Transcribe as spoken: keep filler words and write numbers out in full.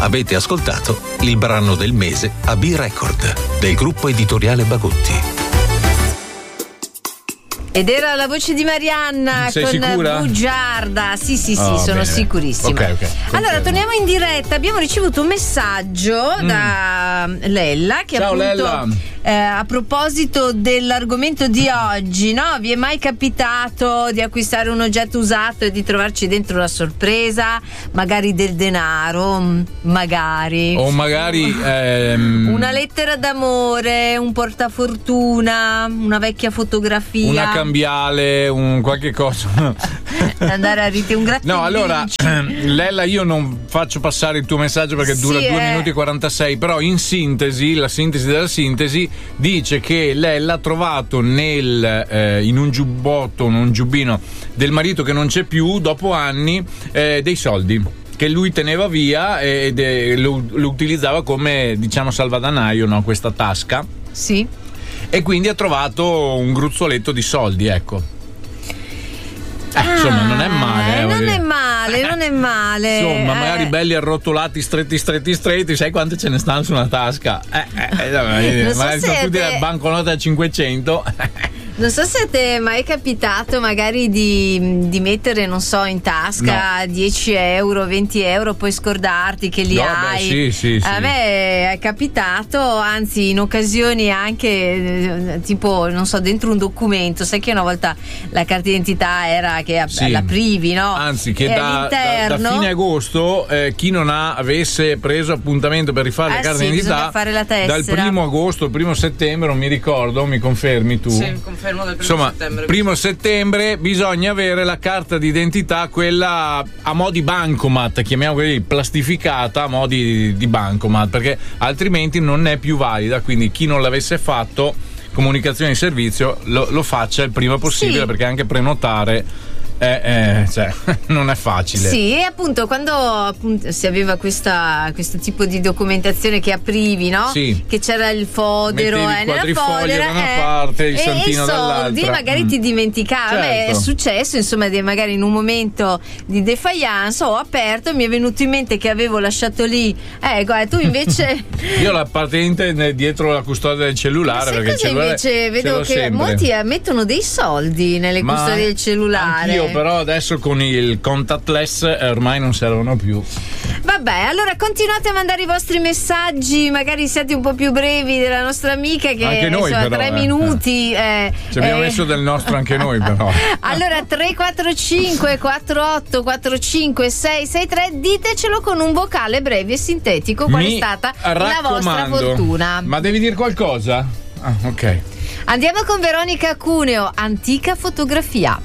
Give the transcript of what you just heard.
Avete ascoltato il brano del mese a B-Record del gruppo editoriale Bagotti. Ed era la voce di Marianna. Sei con sicura? Bugiarda. Sì, sì, sì, Oh, sono bene. sicurissima. Ok, ok. Allora, torniamo in diretta. Abbiamo ricevuto un messaggio mm. da Lella che Ciao, appunto Lella. Eh, a proposito dell'argomento di oggi, no? Vi è mai capitato di acquistare un oggetto usato e di trovarci dentro la sorpresa? Magari del denaro, magari. O magari ehm, una lettera d'amore, un portafortuna, una vecchia fotografia. una cambiale, un qualche cosa. Andare a rite un grattacielo. No, allora, Lella, io non faccio passare il tuo messaggio perché Sì, dura due eh. minuti e quarantasei, però in sintesi, la sintesi della sintesi dice che Lella ha trovato nel eh, in un giubbotto, in un giubbino del marito che non c'è più dopo anni, eh, dei soldi che lui teneva via ed eh, lo, lo utilizzava come, diciamo, salvadanaio, no? Questa tasca. Sì. E quindi ha trovato un gruzzoletto di soldi, ecco. Eh, Ah, insomma, non è male. Eh, non voglio è dire. male, non è male. Insomma, magari Eh, belli arrotolati, stretti, stretti, stretti. Sai quante ce ne stanno su una tasca? Eh, eh, eh, Non so magari se sono tutti te- la banconota a cinquecento. Non so se ti è mai capitato magari di, di mettere, non so, in tasca dieci euro, venti euro, poi scordarti che li No, hai. beh, sì, sì, sì. A me è capitato, anzi in occasioni anche eh, tipo, non so, dentro un documento. Sai che una volta la carta d'identità era che Sì. la privi, no? Anzi, che E da, da, all'interno- da fine agosto eh, chi non ha, avesse preso appuntamento per rifare Eh la carta sì, d'identità, bisogna fare la tessera. dal primo agosto al primo settembre, non mi ricordo, mi confermi tu? Sì, confermo del primo Insomma, settembre. primo settembre bisogna avere la carta d'identità, quella a mo' di bancomat, chiamiamo così, plastificata a mo' di, di bancomat, perché altrimenti non è più valida. Quindi chi non l'avesse fatto, comunicazione di servizio, lo, lo faccia il prima possibile, Sì. perché anche prenotare eh, eh, cioè, non è facile. Sì, e appunto quando appunto si aveva questa, questo tipo di documentazione che aprivi, no? Sì. Che c'era il fodero Mettevi eh, il nella quadrifoglio fodera da una eh, parte, il e santino i soldi dall'altra. magari Mm. ti dimenticavi. A me è Certo. successo, insomma, di magari in un momento di defiance ho aperto e mi è venuto in mente che avevo lasciato lì. Eh, guarda, tu invece. Io la patente ne- dietro la custodia del cellulare, Sai perché il cosa cellulare invece ce vedo l'ho che sempre. molti eh, mettono dei soldi nelle Ma custodie del cellulare. Anch'io, però adesso con il contactless eh, ormai non servono più. Vabbè, allora continuate a mandare i vostri messaggi, magari siate un po' più brevi della nostra amica che Anche noi, insomma, però, tre eh. minuti. eh, Ci abbiamo eh. messo del nostro anche noi, però. Allora tre quattro cinque quattro otto quattro cinque sei sei tre, ditecelo con un vocale breve e sintetico qual è Mi stata la vostra raccomando. fortuna. Ma devi dire qualcosa? Ah, ok. Andiamo con Veronica Cuneo, antica fotografia.